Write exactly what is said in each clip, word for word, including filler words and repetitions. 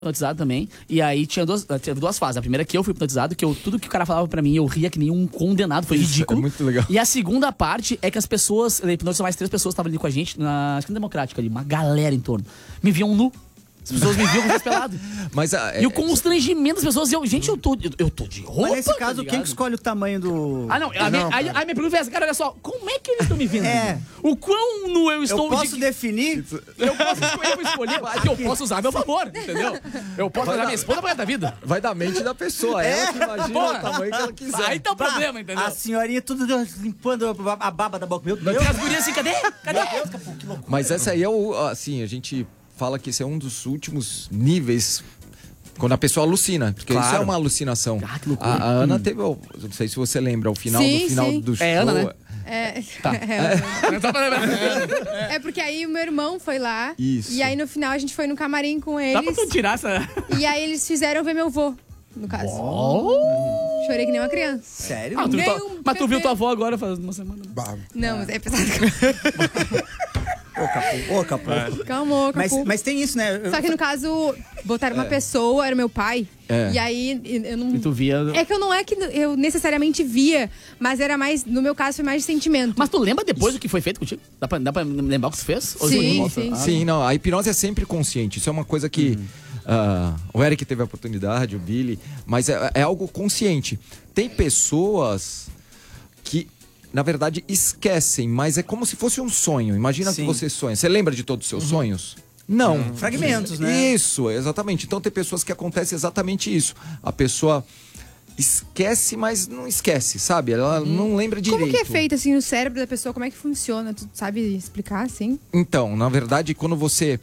hipnotizado também. E aí tinha duas, tinha duas fases. A primeira que eu fui hipnotizado, que eu, tudo que o cara falava pra mim, eu ria que nem um condenado. Foi Isso, ridículo. é muito legal. E a segunda parte é que as pessoas, hipnotizou mais três pessoas que estavam ali com a gente na esquina democrática ali, uma galera em torno. Me viam nu. As pessoas me viam com os pelados. Mas, ah, e o constrangimento das pessoas, eu, gente, eu tô, eu, eu tô de roupa. Mas nesse caso, tá quem ligado? que escolhe o tamanho do... Ah, não. Ah, a, não, minha, aí, aí minha pergunta é essa, cara, olha só, como é que eles estão me vendo? É. O quão nu eu estou... Eu posso de... definir? Eu posso escolher, eu vou escolher, porque eu posso usar a meu favor, entendeu? Eu posso Vai usar dar- minha esposa pra da vida. vai da mente da pessoa. É. Ela que imagina Porra. o tamanho que ela quiser. Aí tá o problema, entendeu? A senhorinha tudo limpando a baba da boca. Meu Deus. As gurias assim, cadê? Cadê? Mas essa aí é o... Assim, a gente fala que esse é um dos últimos níveis... Quando a pessoa alucina, porque Claro. isso é uma alucinação. Ah, que loucura. A, a Ana teve, eu não sei se você lembra, ao final, Sim, no final sim. do show... É Ana, né? É, Tá. é, Só pra lembrar. é porque aí o meu irmão foi lá. Isso. E aí no final a gente foi no camarim com Dá pra eles. tu tirar essa... E aí eles fizeram ver meu vô, no caso. Chorei que nem uma criança. Sério? Ah, tu viu Nem tua- um mas tu viu bebê. tua avó agora faz uma semana. Não, mas é pesado. Ô, Capu. Ô, Capu. Calma, Mas, Capu. mas tem isso, né? Eu- Só que no caso, botaram uma pessoa, era meu pai. É. E aí eu não. E tu via... É que eu não é que eu necessariamente via, mas era mais, no meu caso, foi mais de sentimento. Mas tu lembra depois do que foi feito contigo? Dá pra, dá pra lembrar o que tu fez? Ou Sim, tu mostra? sim. Ah, Sim, não, a hipnose é sempre consciente. Isso é uma coisa que ah, o Eric teve a oportunidade, o Billy, mas é, é algo consciente. Tem pessoas que, na verdade, esquecem, mas é como se fosse um sonho. Imagina Sim. que você sonha. Você lembra de todos os seus sonhos? Não. Fragmentos, né? Isso, exatamente. Então tem pessoas que acontece exatamente isso. A pessoa esquece, mas não esquece, sabe? Ela não lembra direito. Como que é feito assim no cérebro da pessoa? Como é que funciona? Tu sabe explicar assim? Então, na verdade, quando você...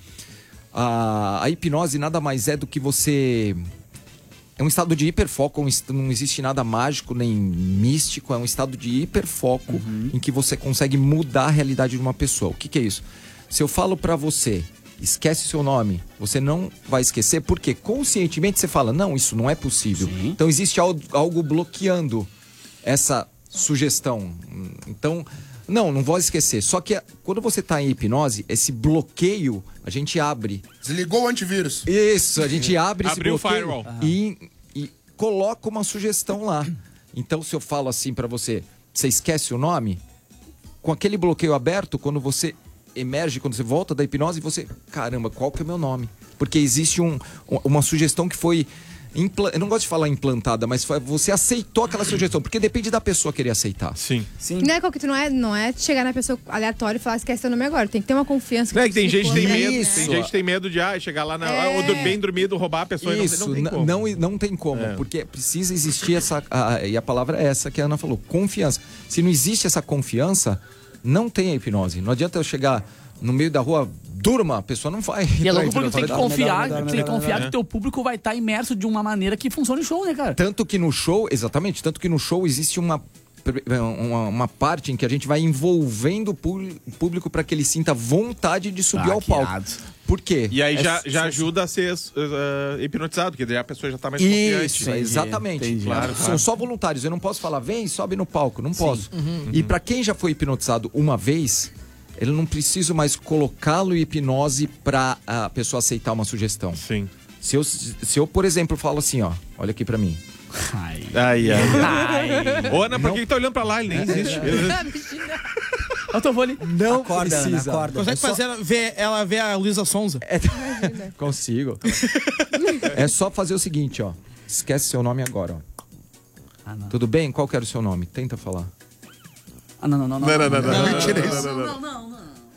A, a hipnose nada mais é do que você... É um estado de hiperfoco, um est- não existe nada mágico nem místico, é um estado de hiperfoco em que você consegue mudar a realidade de uma pessoa. O que, que é isso? Se eu falo pra você, esquece seu nome, você não vai esquecer, porque conscientemente você fala, não, isso não é possível. Sim. Então existe algo, algo bloqueando essa sugestão. Então, não, não vou esquecer. Só que quando você tá em hipnose, esse bloqueio a gente abre. Desligou o antivírus. Isso, a gente abre esse Abriu o bloqueio firewall. e, e coloca uma sugestão lá. Então, se eu falo assim pra você, você esquece o nome, com aquele bloqueio aberto, quando você emerge, quando você volta da hipnose, você, caramba, qual que é o meu nome? Porque existe um, um- uma sugestão que foi... impla- Eu não gosto de falar implantada, mas foi- você aceitou aquela sugestão, porque depende da pessoa querer aceitar. Sim. Sim. Não é qualquer, não é, não é chegar na pessoa aleatória e falar esquece seu nome agora. Tem que ter uma confiança. Não é que tem tu gente que tem ficou, medo, né? Isso. tem gente que tem medo de ah, chegar lá na, É. ou dur- bem dormido, roubar a pessoa e Isso, não, não tem n- como. não, não tem como, É. porque precisa existir essa... a- e a palavra é essa que a Ana falou, confiança. Se não existe essa confiança, não tem a hipnose. Não adianta eu chegar no meio da rua, durma, a pessoa não vai. E é louco entrar em porque tu tem que hipnose. confiar, melhor, tu tem que melhor, confiar melhor. que teu público vai estar imerso de uma maneira que funcione o show, né, cara? Tanto que no show, exatamente, tanto que no show existe uma, uma, uma parte em que a gente vai envolvendo o pu- o público para que ele sinta vontade de subir Ah, ao que palco. irado. Por quê? E aí É- já, já são- ajuda a ser uh, hipnotizado, porque daí a pessoa já tá mais confiante. Isso, exatamente. entendi. Claro, São claro. só voluntários. Eu não posso falar, vem, sobe no palco. Não posso. E para quem já foi hipnotizado uma vez, eu não preciso mais colocá-lo em hipnose para a pessoa aceitar uma sugestão. Sim. Se eu, se eu, por exemplo, falo assim, ó, olha aqui para mim. Ai. Ai, ai. Ai. Ô, Ana, por que que tá olhando pra lá? Ele nem existe. Eu tô ali. Não Acorda, Ana, precisa. acorda. Consegue É só- fazer ela ver, ela ver a Luísa Sonza? Consigo. É só fazer o seguinte, ó. Esquece seu nome agora, ó. Ah, não. Tudo bem? Qual que era o seu nome? Tenta falar. Ah, não, não, não. Não, não, não, não. não, Mentira não, isso. Não, não, não.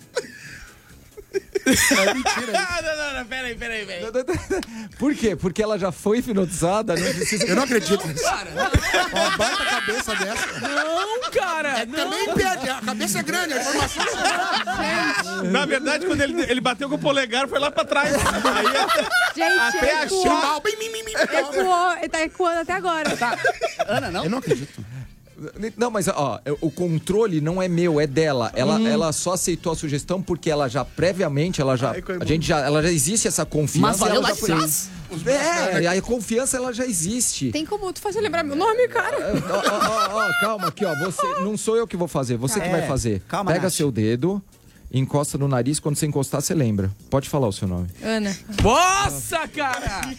É mentira Ah, não, não, não, peraí, peraí, peraí. Por quê? Porque ela já foi hipnotizada, não precisa... isso. Eu não acredito nisso. Uma baita cabeça dessa. Não, cara. Não. Também impede. A cabeça é grande, a informação é... Na verdade, quando ele, ele bateu com o polegar, foi lá pra trás. Aí, Gente, Até ecoou, Mal, bem, mim, mim, mim. ecoou, ele tá ecoando até agora. Tá. Ana, não? Eu não acredito. Não, mas ó, o controle não é meu, é dela. Ela, ela só aceitou a sugestão porque ela já previamente, ela já, Ai, coisa a gente já, ela já existe essa confiança. Mas valeu ela lá já de foi- trás. É, a confiança ela já existe. Tem como tu fazer lembrar meu nome, cara? Ó, ó, ó, ó, calma aqui, ó. Você, não sou eu que vou fazer, você Tá. que vai É, fazer. calma, Pega Nath. seu dedo encosta no nariz, quando você encostar, você lembra. Pode falar o seu nome. Ana. Nossa, cara!